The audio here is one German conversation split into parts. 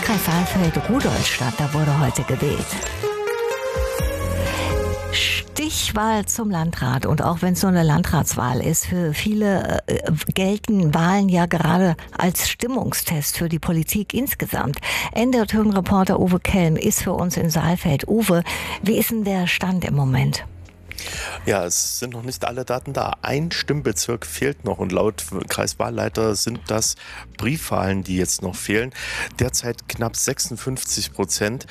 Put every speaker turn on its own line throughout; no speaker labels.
Landkreis Saalfeld-Rudolstadt, da wurde heute gewählt. Stichwahl zum Landrat. Und auch wenn es so eine Landratswahl ist, für viele gelten Wahlen ja gerade als Stimmungstest für die Politik insgesamt. NDR-Reporter Uwe Kelm ist für uns in Saalfeld. Uwe, wie ist denn der Stand im Moment?
Ja, es sind noch nicht alle Daten da. Ein Stimmbezirk fehlt noch und laut Kreiswahlleiter sind das Briefwahlen, die jetzt noch fehlen. Derzeit knapp 56%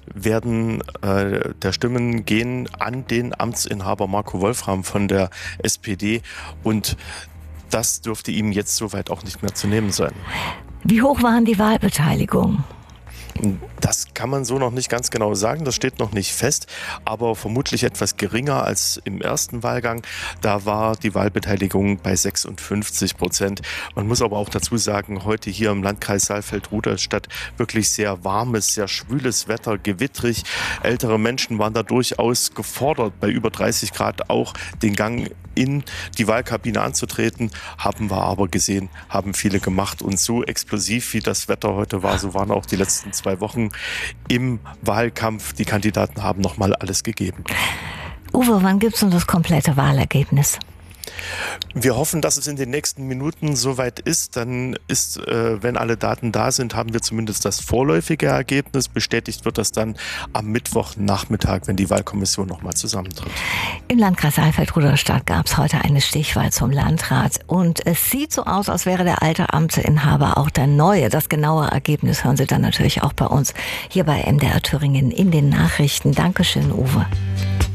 der Stimmen gehen an den Amtsinhaber Marco Wolfram von der SPD und das dürfte ihm jetzt soweit auch nicht mehr zu nehmen sein.
Wie hoch waren die Wahlbeteiligungen?
Das kann man so noch nicht ganz genau sagen, das steht noch nicht fest, aber vermutlich etwas geringer als im ersten Wahlgang. Da war die Wahlbeteiligung bei 56%. Man muss aber auch dazu sagen, heute hier im Landkreis Saalfeld-Rudolstadt wirklich sehr warmes, sehr schwüles Wetter, gewittrig. Ältere Menschen waren da durchaus gefordert, bei über 30 Grad auch den Gang in die Wahlkabine anzutreten, haben wir aber gesehen, haben viele gemacht. Und so explosiv wie das Wetter heute war, so waren auch die letzten 2 Wochen im Wahlkampf. Die Kandidaten haben nochmal alles gegeben.
Uwe, wann gibt es denn das komplette Wahlergebnis?
Wir hoffen, dass es in den nächsten Minuten soweit ist. Dann ist, wenn alle Daten da sind, haben wir zumindest das vorläufige Ergebnis. Bestätigt wird das dann am Mittwochnachmittag, wenn die Wahlkommission nochmal zusammentritt.
Im Landkreis Saalfeld-Rudolstadt gab es heute eine Stichwahl zum Landrat. Und es sieht so aus, als wäre der alte Amtsinhaber auch der neue. Das genaue Ergebnis hören Sie dann natürlich auch bei uns hier bei MDR Thüringen in den Nachrichten. Dankeschön, Uwe.